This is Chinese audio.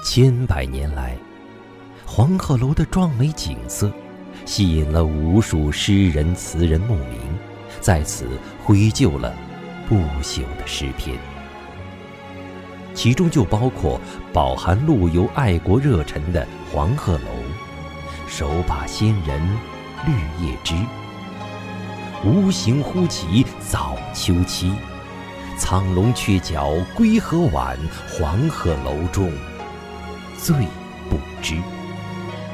千百年来，黄鹤楼的壮美景色吸引了无数诗人词人慕名，在此绘就了不朽的诗篇。其中就包括饱含陆游爱国热忱的黄鹤楼、手把仙人绿叶枝、无形忽起早秋期、苍龙鹊角归何晚，黄鹤楼中醉不知。